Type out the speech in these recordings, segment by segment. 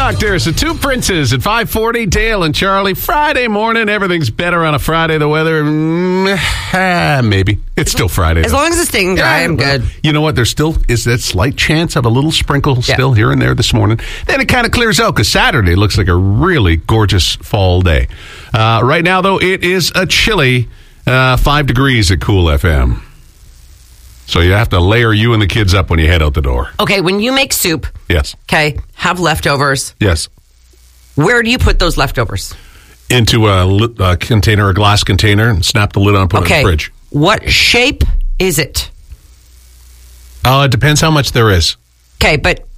Doctors, the two princes at 540, Dale and Charlie. Friday morning, everything's better on a Friday. The weather, maybe. It's still Friday. As long as it's staying dry, I'm good. You know what? There still is that slight chance of a little sprinkle still here and there this morning. Then it kind of clears out because Saturday looks like a really gorgeous fall day. Right now, though, it is a chilly 5 degrees at Cool FM. So you have to layer you and the kids up when you head out the door. Okay, when you make soup, yes. Okay, have leftovers. Yes. Where do you put those leftovers? Into a container, a glass container, and snap the lid on and put it in the fridge. What shape is it? It depends how much there is. Okay, but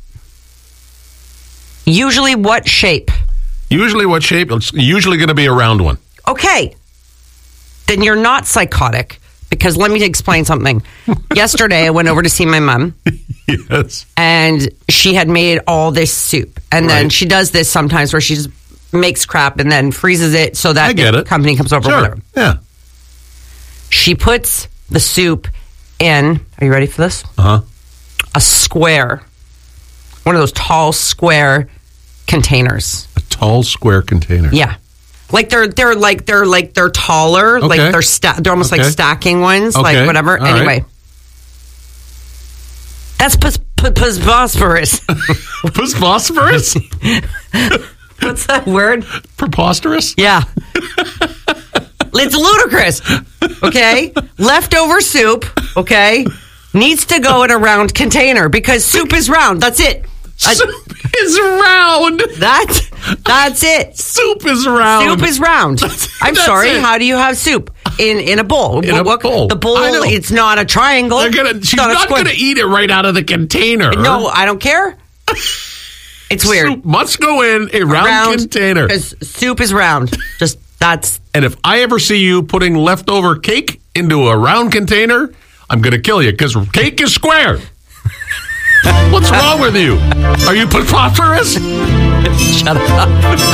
usually what shape? Usually what shape? It's usually going to be a round one. Okay. Then you're not psychotic. Because let me explain something. Yesterday, I went over to see my mom. Yes. And she had made all this soup. And then she does this sometimes where she just makes crap and then freezes it so that the company comes over. Sure. Whatever. Yeah. She puts the soup in, are you ready for this? Uh-huh. A square. One of those tall square containers. A tall square container. Yeah. Like they're taller, like they're almost like stacking ones, like whatever. Anyway, that's phosphorus. Phosphorus? What's that word? Preposterous? Yeah, it's ludicrous. Okay, leftover soup. Okay, needs to go in a round container because soup is round. That's it. Soup is round. That's it. Soup is round. Soup is round. I'm sorry. It. How do you have soup in a bowl? In a bowl. The bowl. It's not a triangle. She's not going to eat it right out of the container. No, I don't care. It's weird. Soup must go in a round container because soup is round. That's. And if I ever see you putting leftover cake into a round container, I'm going to kill you because cake is square. What's wrong with you? Are you preposterous? Shut up.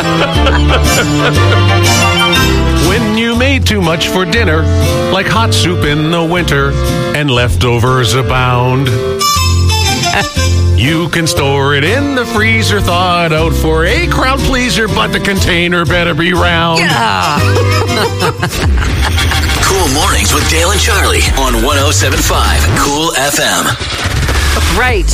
When you made too much for dinner, like hot soup in the winter, and leftovers abound, you can store it in the freezer, thaw it out for a crowd pleaser, but the container better be round. Yeah. Cool Mornings with Dale and Charlie on 107.5 Cool FM. Right.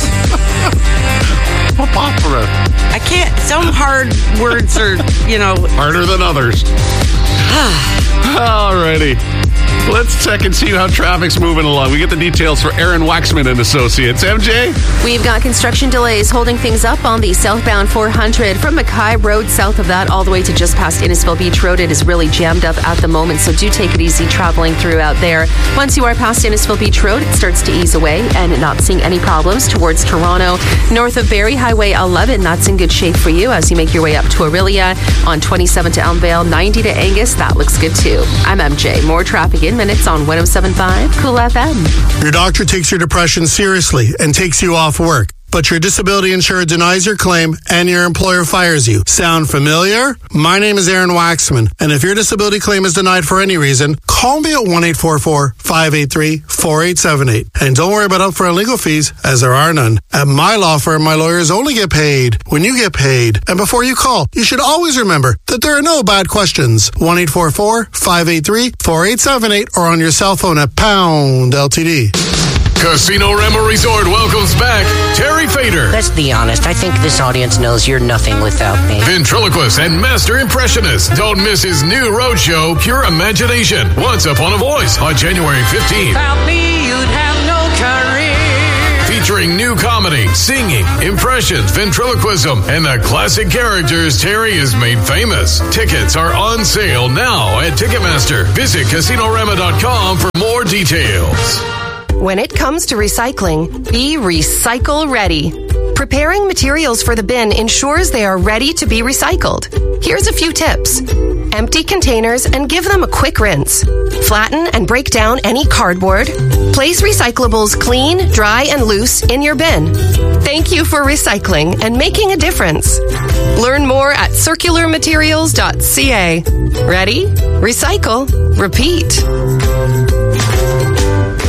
Preposterous. I can't. Some hard words are, harder than others. Alrighty. Let's check and see how traffic's moving along. We get the details for Aaron Waxman and Associates. MJ? We've got construction delays holding things up on the southbound 400 from Mackay Road south of that all the way to just past Innisfil Beach Road. It is really jammed up at the moment, so do take it easy traveling throughout there. Once you are past Innisfil Beach Road, it starts to ease away and not seeing any problems towards Toronto. North of Barrie Highway 11, that's in good shape for you as you make your way up to Orillia. On 27 to Elmvale, 90 to Angus, that looks good too. I'm MJ. More traffic in minutes on 107.5 Cool FM. Your doctor takes your depression seriously and takes you off work, but your disability insurer denies your claim and your employer fires you. Sound familiar? My name is Aaron Waxman, and if your disability claim is denied for any reason, call me at 1-844-583-4878. And don't worry about upfront legal fees, as there are none. At my law firm, my lawyers only get paid when you get paid. And before you call, you should always remember that there are no bad questions. 1-844-583-4878 or on your cell phone at pound LTD. Casino Rama Resort welcomes back Terry Fader. Let's be honest, I think this audience knows you're nothing without me. Ventriloquist and master impressionist. Don't miss his new roadshow, Pure Imagination. Once Upon a Voice on January 15th. Without me, you'd have no career. Featuring new comedy, singing, impressions, ventriloquism, and the classic characters Terry has made famous. Tickets are on sale now at Ticketmaster. Visit CasinoRama.com for more details. When it comes to recycling, be recycle ready. Preparing materials for the bin ensures they are ready to be recycled. Here's a few tips. Empty containers and give them a quick rinse. Flatten and break down any cardboard. Place recyclables clean, dry, and loose in your bin. Thank you for recycling and making a difference. Learn more at circularmaterials.ca. Ready? Recycle. Repeat.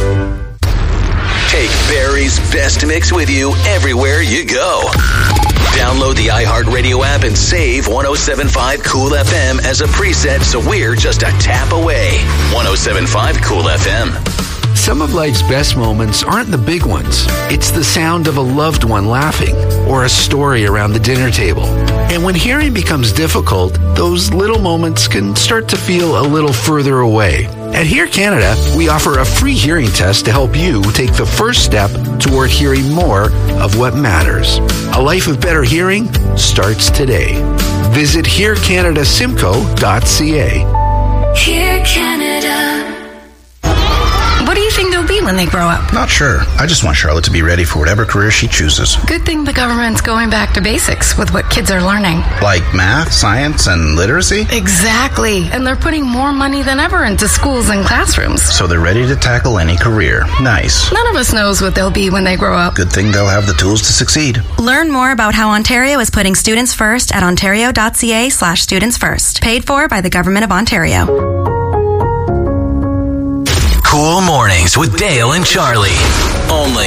Take Barry's best mix with you everywhere you go. Download the iHeartRadio app and save 107.5 Cool FM as a preset so we're just a tap away. 107.5 Cool FM. Some of life's best moments aren't the big ones. It's the sound of a loved one laughing or a story around the dinner table. And when hearing becomes difficult, those little moments can start to feel a little further away. At Hear Canada, we offer a free hearing test to help you take the first step toward hearing more of what matters. A life of better hearing starts today. Visit hearcanadasimco.ca. Hear Canada. What do you think they'll be when they grow up? Not sure. I just want Charlotte to be ready for whatever career she chooses. Good thing the government's going back to basics with what kids are learning. Like math, science, and literacy? Exactly. And they're putting more money than ever into schools and classrooms. So they're ready to tackle any career. Nice. None of us knows what they'll be when they grow up. Good thing they'll have the tools to succeed. Learn more about how Ontario is putting students first at ontario.ca/students first. Paid for by the Government of Ontario. Cool Mornings with Dale and Charlie. Only